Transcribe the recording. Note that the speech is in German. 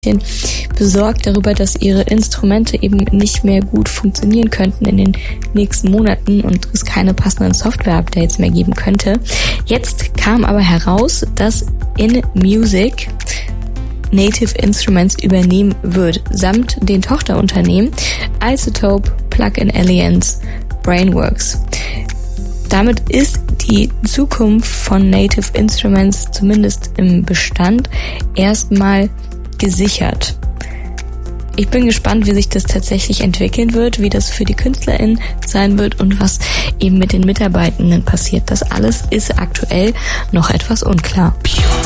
besorgt darüber, dass ihre Instrumente eben nicht mehr gut funktionieren könnten in den nächsten Monaten und es keine passenden Software-Updates mehr geben könnte. Jetzt kam aber heraus, dass InMusic Native Instruments übernehmen wird, samt den Tochterunternehmen iZotope, Plug-in Alliance, Brainworks. Damit ist die Zukunft von Native Instruments zumindest im Bestand erstmal gesichert. Ich bin gespannt, wie sich das tatsächlich entwickeln wird, wie das für die KünstlerInnen sein wird und was eben mit den Mitarbeitenden passiert. Das alles ist aktuell noch etwas unklar.